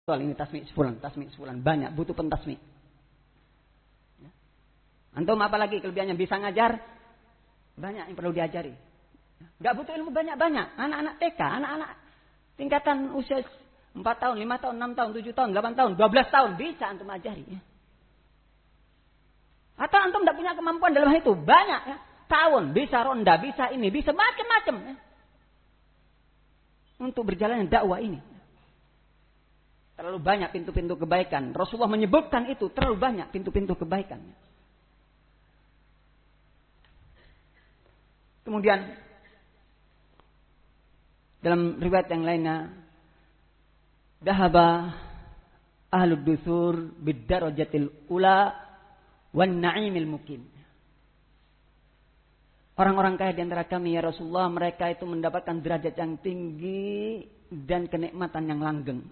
Soal ini tasmi sebulan. Banyak, butuh pentasmi. Antum apalagi kelebihannya bisa ngajar, banyak yang perlu diajari. Gak butuh ilmu banyak-banyak. Anak-anak TK, anak-anak tingkatan usia 4 tahun, 5 tahun, 6 tahun, 7 tahun, 8 tahun, 12 tahun. Bisa antum ajari. Ya. Atau antum tidak punya kemampuan dalam hal itu. Banyak ya. Tahun, bisa ronda, bisa ini, bisa macam-macam. Ya. Untuk berjalannya dakwah ini. Terlalu banyak pintu-pintu kebaikan. Rasulullah menyebutkan itu. Terlalu banyak pintu-pintu kebaikan. Kemudian dalam riwayat yang lainnya, dahaba ahlud dusur bid-darajatil ula wan na'imil mukim. Orang-orang kaya di antara kami ya Rasulullah, mereka itu mendapatkan derajat yang tinggi dan kenikmatan yang langgeng.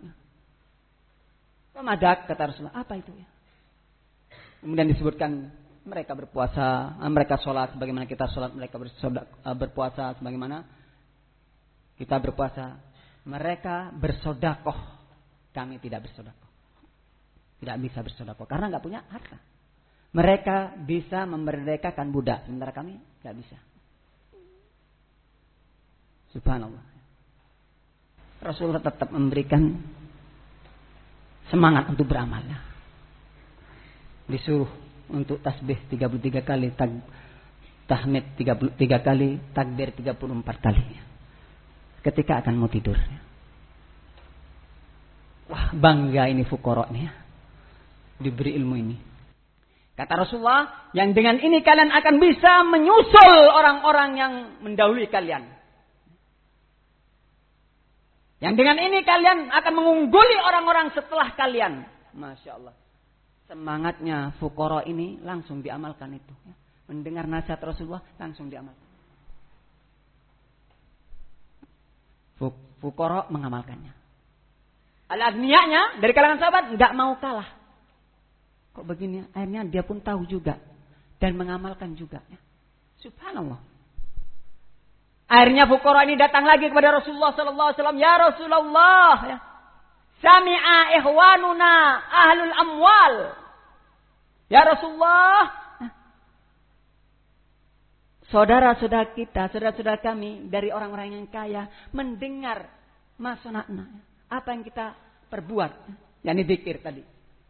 Madak, kata Rasulullah, apa itu ya? Kemudian disebutkan mereka berpuasa, mereka sholat sebagaimana kita sholat, mereka berpuasa sebagaimana kita berpuasa. Mereka bersodakoh, kami tidak bersodakoh. Tidak bisa bersodakoh karena nggak punya harta. Mereka bisa memerdekakan budak, sementara kami nggak bisa. Subhanallah. Rasulullah tetap memberikan semangat untuk beramal. Disuruh untuk tasbih 33 kali, tahmid 33 kali, takbir 34 kali. Ketika akan mau tidur. Wah, bangga ini fuqara nih ya. Diberi ilmu ini. Kata Rasulullah, yang dengan ini kalian akan bisa menyusul orang-orang yang mendahului kalian. Yang dengan ini kalian akan mengungguli orang-orang setelah kalian. Masya Allah. Semangatnya fuqara ini langsung diamalkan itu. Mendengar nasihat Rasulullah langsung diamalkan. Fuqara mengamalkannya. Al-aghniyanya dari kalangan sahabat nggak mau kalah. Kok begini? Akhirnya dia pun tahu juga dan mengamalkan juga. Subhanallah. Akhirnya fuqara ini datang lagi kepada Rasulullah sallallahu alaihi wasallam, "Ya Rasulullah, ya. Sami'a ikhwanuna ahlul amwal." Ya Rasulullah, saudara-saudara kita, saudara-saudara kami dari orang-orang yang kaya mendengar masunatna, apa yang kita perbuat, yakni zikir tadi.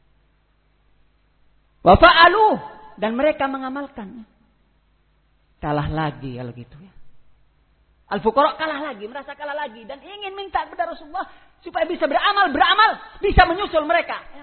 Wa fa'alu, dan mereka mengamalkan. Kalah lagi kalau gitu ya. Al-fuqara kalah lagi, merasa kalah lagi dan ingin minta kepada Rasulullah supaya bisa beramal, bisa menyusul mereka. Ya.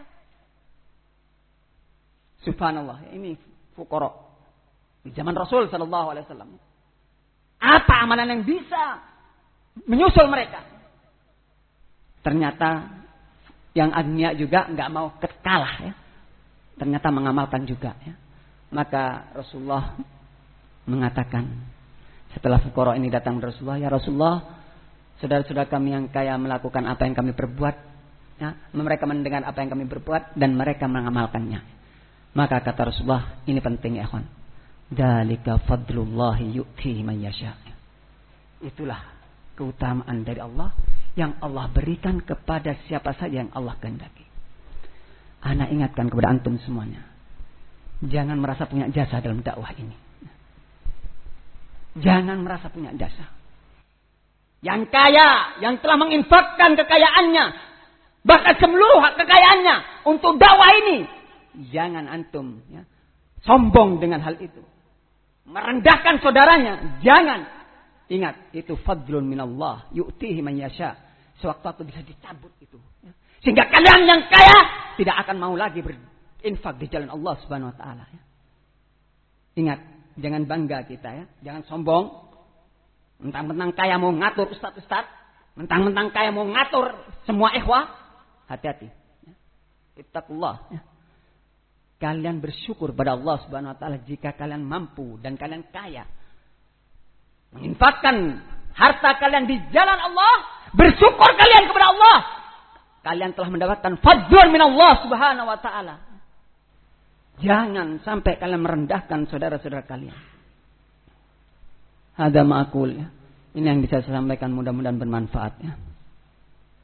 Subhanallah, ini fuqara di zaman Rasul sallallahu alaihi wasallam. Apa amalan yang bisa menyusul mereka? Ternyata yang agniya juga enggak mau kalah ya. Ternyata mengamalkan juga ya. Maka Rasulullah mengatakan setelah fuqara ini datang ke Rasulullah, "Ya Rasulullah, saudara-saudara kami yang kaya melakukan apa yang kami perbuat, ya, mereka mendengar apa yang kami perbuat dan mereka mengamalkannya." Maka kata Rasulullah, ini penting ya ikhwan. Dzalika fadlullahi yu'tihi man yasha. Itulah keutamaan dari Allah yang Allah berikan kepada siapa saja yang Allah kehendaki. Ana ingatkan kepada antum semuanya. Jangan merasa punya jasa dalam dakwah ini. Jangan merasa punya jasa. Yang kaya, yang telah menginfakkan kekayaannya, bahkan seluruh kekayaannya untuk dakwah ini, jangan antum ya, sombong dengan hal itu. Merendahkan saudaranya, jangan. Ingat, itu fadlun minallah, yu'tihi man yasha. Sewaktu-waktu bisa dicabut itu. Ya. Sehingga kalian yang kaya tidak akan mau lagi berinfak di jalan Allah Subhanahu wa taala. Ya. Ingat, jangan bangga kita ya, jangan sombong. Mentang-mentang kaya mau ngatur ustaz-ustaz, mentang-mentang kaya mau ngatur semua ikhwah, hati-hati. Ya. Ittaqullah. Ya. Kalian bersyukur pada Allah Subhanahu wa taala jika kalian mampu dan kalian kaya. Menginfakkan harta kalian di jalan Allah, bersyukur kalian kepada Allah. Kalian telah mendapatkan fadlun min Allah Subhanahu wa taala. Jangan sampai kalian merendahkan saudara-saudara kalian. Hada ma'akul ya. Ini yang bisa saya sampaikan, mudah-mudahan bermanfaat ya.